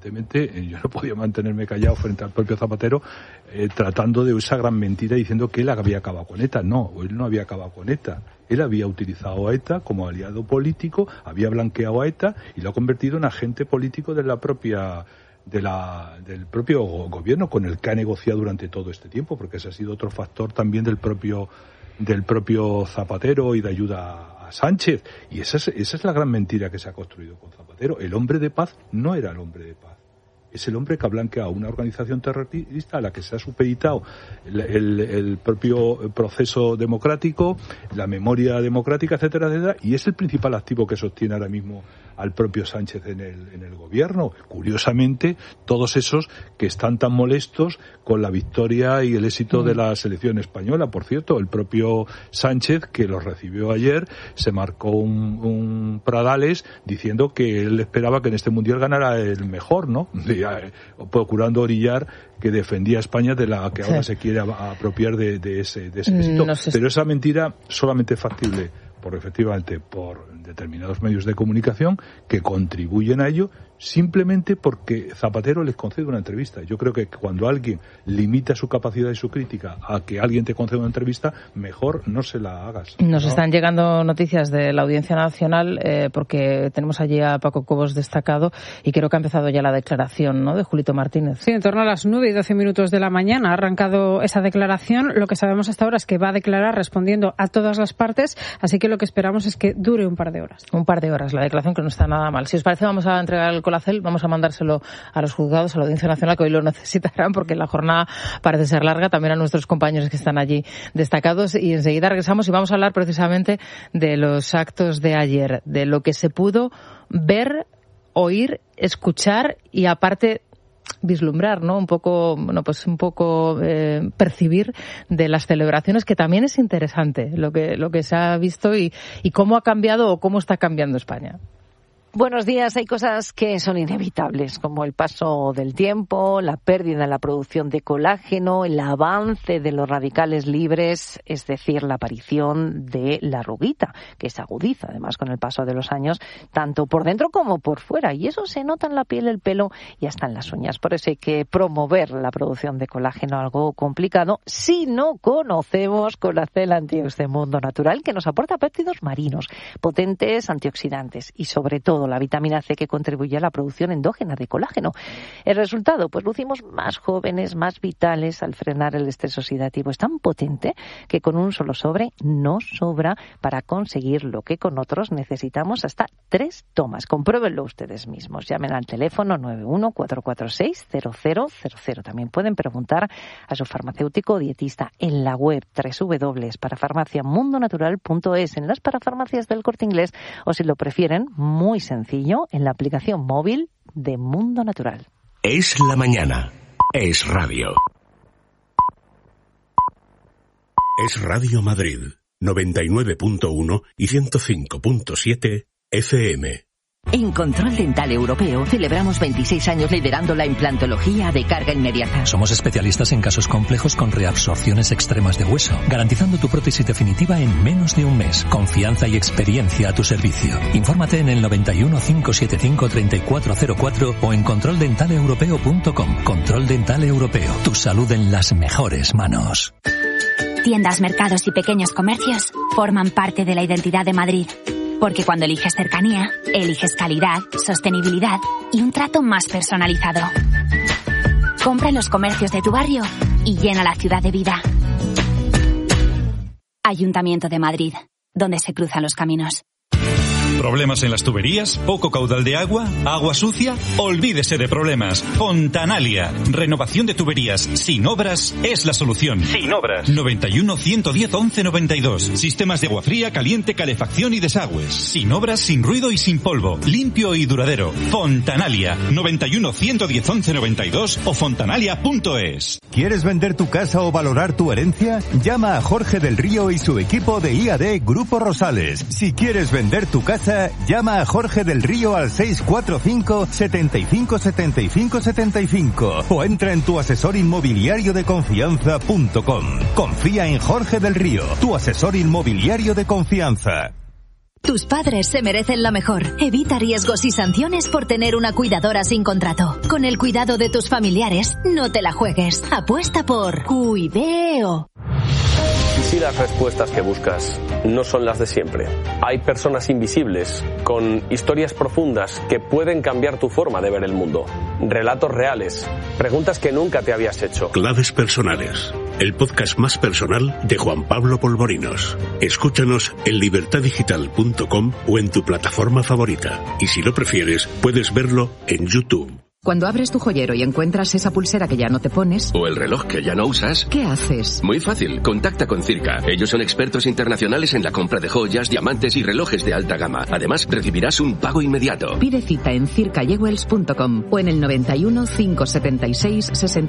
evidentemente yo no podía mantenerme callado frente al propio Zapatero, tratando de esa gran mentira diciendo que él había acabado con ETA. No, él no había acabado con ETA. Él había utilizado a ETA como aliado político, había blanqueado a ETA y lo ha convertido en agente político de la propia del propio gobierno con el que ha negociado durante todo este tiempo, porque ese ha sido otro factor también del propio Zapatero y de ayuda a Sánchez. Y esa es la gran mentira que se ha construido con Zapatero. El hombre de paz no era el hombre de paz. Es el hombre que ha blanqueado una organización terrorista a la que se ha supeditado el propio proceso democrático, la memoria democrática, etcétera, etcétera, y es el principal activo que sostiene ahora mismo al propio Sánchez en el gobierno. Curiosamente, todos esos que están tan molestos con la victoria y el éxito de la selección española. Por cierto, el propio Sánchez, que los recibió ayer, se marcó un Pradales diciendo que él esperaba que en este Mundial ganara el mejor, ¿no? Procurando orillar que defendía a España de la que ahora se quiere apropiar de ese éxito. Pero esa mentira solamente es factible por determinados medios de comunicación que contribuyen a ello simplemente porque Zapatero les concede una entrevista. Yo creo que cuando alguien limita su capacidad y su crítica a que alguien te conceda una entrevista, mejor no se la hagas. Nos están llegando noticias de la Audiencia Nacional porque tenemos allí a Paco Cobos destacado y creo que ha empezado ya la declaración, ¿no?, de Julito Martínez. Sí, en torno a las 9:12 de la mañana ha arrancado esa declaración. Lo que sabemos hasta ahora es que va a declarar respondiendo a todas las partes, así que lo que esperamos es que dure un par de horas. Un par de horas, la declaración que no está nada mal. Si os parece, vamos a entregar el colacel, vamos a mandárselo a los juzgados, a la Audiencia Nacional, que hoy lo necesitarán porque la jornada parece ser larga, también a nuestros compañeros que están allí destacados, y enseguida regresamos y vamos a hablar precisamente de los actos de ayer, de lo que se pudo ver, oír, escuchar y aparte vislumbrar, ¿no? Un poco percibir de las celebraciones, que también es interesante lo que se ha visto y cómo ha cambiado o cómo está cambiando España. Buenos días. Hay cosas que son inevitables, como el paso del tiempo, la pérdida en la producción de colágeno, el avance de los radicales libres, es decir, la aparición de la arruguita, que se agudiza además con el paso de los años, tanto por dentro como por fuera. Y eso se nota en la piel, el pelo y hasta en las uñas. Por eso hay que promover la producción de colágeno, algo complicado si no conocemos Colacel Antiox de Mundo Natural, que nos aporta péptidos marinos, potentes antioxidantes y sobre todo la vitamina C, que contribuye a la producción endógena de colágeno. El resultado, pues lucimos más jóvenes, más vitales al frenar el estrés oxidativo. Es tan potente que con un solo sobre nos sobra para conseguir lo que con otros necesitamos hasta 3 tomas. Compruébenlo ustedes mismos. Llamen al teléfono 91-446-0000. También pueden preguntar a su farmacéutico o dietista en la web www.parafarmaciamundonatural.es, en las parafarmacias del Corte Inglés, o si lo prefieren, muy sencillo, en la aplicación móvil de Mundo Natural. Es la mañana. Es radio. Es Radio Madrid, 99.1 y 105.7 FM. En Control Dental Europeo celebramos 26 años liderando la implantología de carga inmediata. Somos especialistas en casos complejos con reabsorciones extremas de hueso, garantizando tu prótesis definitiva en menos de un mes. Confianza y experiencia a tu servicio. Infórmate en el 91 575 3404 o en controldentaleuropeo.com. Control Dental Europeo. Tu salud en las mejores manos. Tiendas, mercados y pequeños comercios forman parte de la identidad de Madrid. Porque cuando eliges cercanía, eliges calidad, sostenibilidad y un trato más personalizado. Compra en los comercios de tu barrio y llena la ciudad de vida. Ayuntamiento de Madrid, donde se cruzan los caminos. ¿Problemas en las tuberías? ¿Poco caudal de agua? ¿Agua sucia? Olvídese de problemas. Fontanalia. Renovación de tuberías sin obras es la solución. Sin obras. 91 110 11 92. Sistemas de agua fría, caliente, calefacción y desagües. Sin obras, sin ruido y sin polvo. Limpio y duradero. Fontanalia. 91 110 11 92 o fontanalia.es. ¿Quieres vender tu casa o valorar tu herencia? Llama a Jorge del Río y su equipo de IAD Grupo Rosales. Si quieres vender tu casa, llama a Jorge del Río al 645 75 75 75 o entra en tuasesorinmobiliariodeconfianza.com. Confía en Jorge del Río, tu asesor inmobiliario de confianza. Tus padres se merecen lo mejor. Evita riesgos y sanciones por tener una cuidadora sin contrato. Con el cuidado de tus familiares, no te la juegues. Apuesta por Cuideo. ¿Y si las respuestas que buscas no son las de siempre? Hay personas invisibles, con historias profundas que pueden cambiar tu forma de ver el mundo. Relatos reales, preguntas que nunca te habías hecho. Claves personales, el podcast más personal de Juan Pablo Polvorinos. Escúchanos en libertadigital.com o en tu plataforma favorita. Y si lo prefieres, puedes verlo en YouTube. Cuando abres tu joyero y encuentras esa pulsera que ya no te pones... o el reloj que ya no usas... ¿qué haces? Muy fácil, contacta con Circa. Ellos son expertos internacionales en la compra de joyas, diamantes y relojes de alta gama. Además, recibirás un pago inmediato. Pide cita en circajewels.com o en el 91 576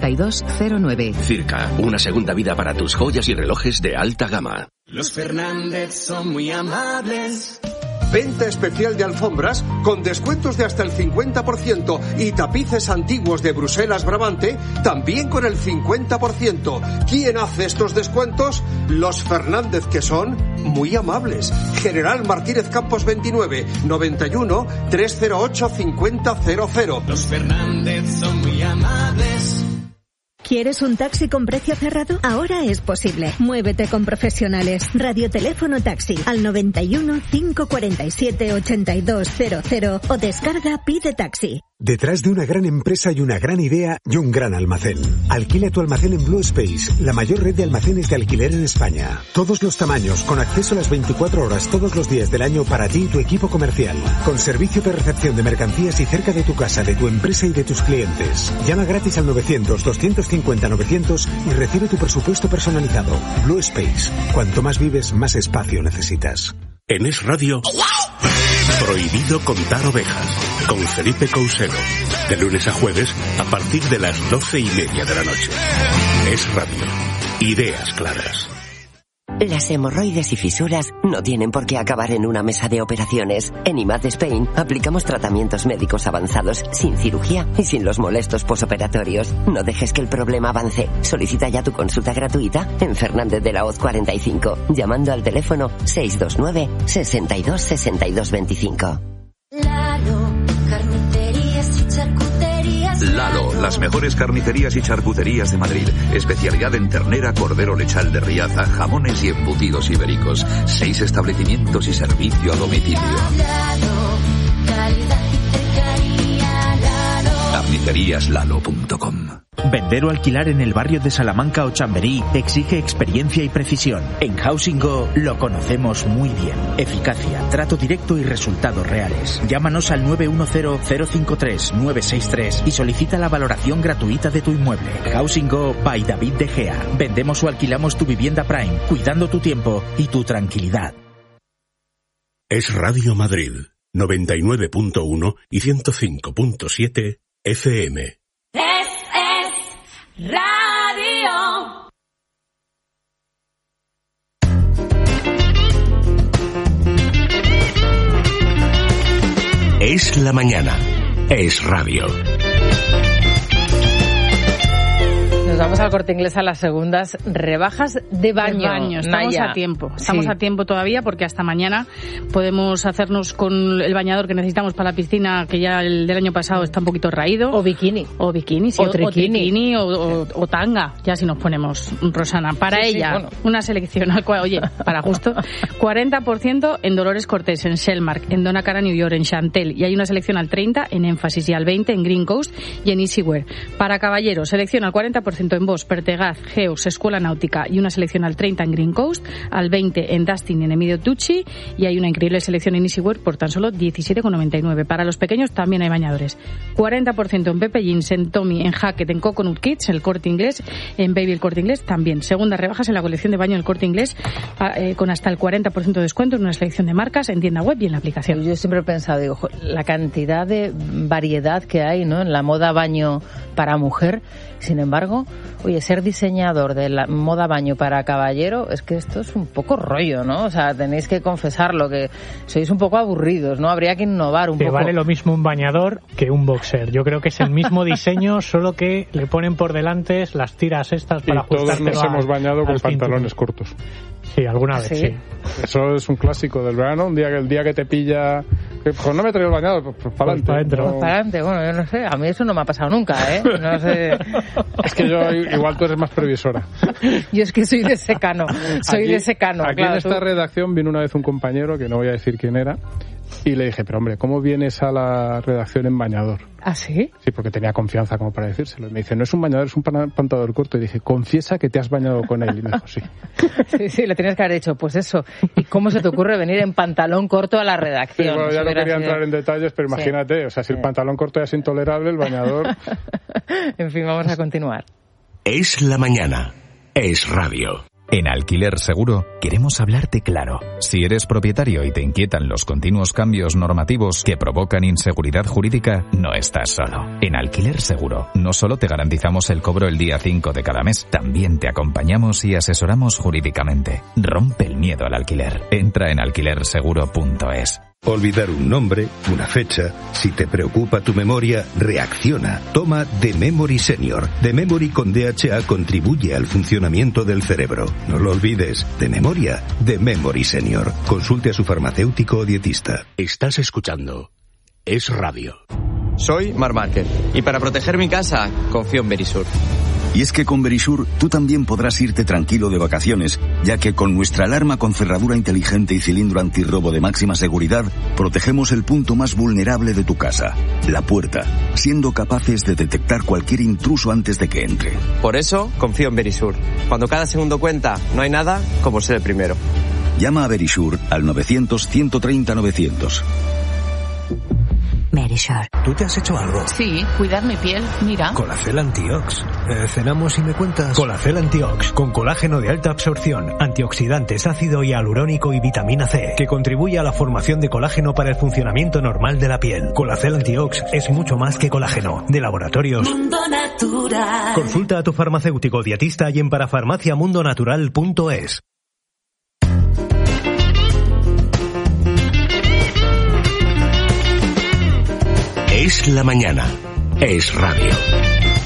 6209. Circa, una segunda vida para tus joyas y relojes de alta gama. Los Fernández son muy amables. Venta especial de alfombras con descuentos de hasta el 50% y tapices antiguos de Bruselas Brabante también con el 50%. ¿Quién hace estos descuentos? Los Fernández, que son muy amables. General Martínez Campos 29, 91 308 5000. Los Fernández son muy amables. ¿Quieres un taxi con precio cerrado? Ahora es posible. Muévete con profesionales. Radioteléfono taxi al 91 547 8200 o descarga Pide Taxi. Detrás de una gran empresa hay una gran idea y un gran almacén. Alquila tu almacén en Blue Space, la mayor red de almacenes de alquiler en España. Todos los tamaños, con acceso a las 24 horas todos los días del año para ti y tu equipo comercial. Con servicio de recepción de mercancías y cerca de tu casa, de tu empresa y de tus clientes. Llama gratis al 900-250-900 y recibe tu presupuesto personalizado. Blue Space. Cuanto más vives, más espacio necesitas. En Es Radio, Prohibido contar ovejas, con Felipe Couselo. De lunes a jueves, a partir de las 12:30 de la noche. Es Radio. Ideas claras. Las hemorroides y fisuras no tienen por qué acabar en una mesa de operaciones. En IMAD Spain aplicamos tratamientos médicos avanzados, sin cirugía y sin los molestos posoperatorios. No dejes que el problema avance. Solicita ya tu consulta gratuita en Fernández de la Hoz 45, llamando al teléfono 629 62 62 25. Lalo, las mejores carnicerías y charcuterías de Madrid. Especialidad en ternera, cordero lechal de Riaza, jamones y embutidos ibéricos. 6 establecimientos y servicio a domicilio. Carniceríaslalo.com. Vender o alquilar en el barrio de Salamanca o Chamberí exige experiencia y precisión. En Housing Go lo conocemos muy bien. Eficacia, trato directo y resultados reales. Llámanos al 910-053-963 y solicita la valoración gratuita de tu inmueble. Housing Go by David De Gea. Vendemos o alquilamos tu vivienda Prime, cuidando tu tiempo y tu tranquilidad. Es Radio Madrid, 99.1 y 105.7 FM. Radio. Es la mañana. Es radio. Nos vamos al Corte Inglés a las segundas rebajas de baño. Estamos a tiempo. Estamos a tiempo todavía porque hasta mañana podemos hacernos con el bañador que necesitamos para la piscina, que ya el del año pasado está un poquito raído. O bikini. Sí, o triquini. O tanga, ya si nos ponemos, Rosana. Para ella, bueno, una selección al cual, oye, para justo, 40% en Dolores Cortés, en Shellmark, en Donna Cara, New York, en Chantel. Y hay una selección al 30% en Énfasis y al 20% en Green Coast y en Easywear. Para caballeros, selección al 40% en Bosch, Pertegaz, Geos, Escuela Náutica y una selección al 30% en Green Coast, al 20% en Dustin y en Emilio Tucci, y hay una increíble selección en Easywear por tan solo 17,99. Para los pequeños también hay bañadores. 40% en Pepe Jeans, en Tommy, en Hackett, en Coconut Kids, el Corte Inglés, en Baby el Corte Inglés también. Segundas rebajas en la colección de baño del Corte Inglés con hasta el 40% de descuento en una selección de marcas en tienda web y en la aplicación. Yo siempre he pensado, digo, la cantidad de variedad que hay, ¿no?, en la moda baño para mujer. Sin embargo, oye, ser diseñador de la moda baño para caballero, es que esto es un poco rollo, ¿no? O sea, tenéis que confesarlo, que sois un poco aburridos, ¿no? Habría que innovar un poco. Te vale lo mismo un bañador que un boxer. Yo creo que es el mismo diseño, solo que le ponen por delante las tiras estas para ajustártelo. Todos nos hemos bañado con pantalones cortos. Sí, alguna vez, sí. Eso es un clásico del verano, el día que te pilla... Pues no me he traído el bañador, pues para adelante. Pues para adelante, bueno, yo no sé, a mí eso no me ha pasado nunca, ¿eh? No sé. Es que yo, igual tú eres más previsora. Yo es que soy de secano, Aquí claro, en esta redacción vino una vez un compañero, que no voy a decir quién era, y le dije, pero hombre, ¿cómo vienes a la redacción en bañador? ¿Ah, sí? Sí, porque tenía confianza como para decírselo. Y me dice, no es un bañador, es un pantalón corto. Y dije, confiesa que te has bañado con él. Y me dijo, sí. Sí, le tienes que haber hecho, pues eso. ¿Y cómo se te ocurre venir en pantalón corto a la redacción? Sí, bueno, ya no quería entrar en detalles, pero imagínate, o sea, si el pantalón corto ya es intolerable, el bañador... En fin, vamos a continuar. Es la mañana. Es radio. En Alquiler Seguro queremos hablarte claro. Si eres propietario y te inquietan los continuos cambios normativos que provocan inseguridad jurídica, no estás solo. En Alquiler Seguro no solo te garantizamos el cobro el día 5 de cada mes, también te acompañamos y asesoramos jurídicamente. Rompe el miedo al alquiler. Entra en alquilerseguro.es. Olvidar un nombre, una fecha. Si te preocupa tu memoria, reacciona. Toma The Memory Senior. The Memory con DHA contribuye al funcionamiento del cerebro. No lo olvides. De memoria, The Memory Senior. Consulte a su farmacéutico o dietista. Estás escuchando Es Radio. Soy Marc Márquez y para proteger mi casa confío en Verisur. Y es que con Verisur tú también podrás irte tranquilo de vacaciones, ya que con nuestra alarma con cerradura inteligente y cilindro antirrobo de máxima seguridad, protegemos el punto más vulnerable de tu casa, la puerta, siendo capaces de detectar cualquier intruso antes de que entre. Por eso confío en Verisur. Cuando cada segundo cuenta, no hay nada como ser el primero. Llama a Verisur al 900-130-900. Verisur. ¿Tú te has hecho algo? Sí, cuidar mi piel, mira. Colacel Antiox. Cenamos y me cuentas. Colacel Antiox, con colágeno de alta absorción, antioxidantes, ácido hialurónico y vitamina C, que contribuye a la formación de colágeno para el funcionamiento normal de la piel. Colacel Antiox es mucho más que colágeno. De Laboratorios Mundo Natural. Consulta a tu farmacéutico dietista y en parafarmaciamundonatural.es. Es la mañana. Es radio.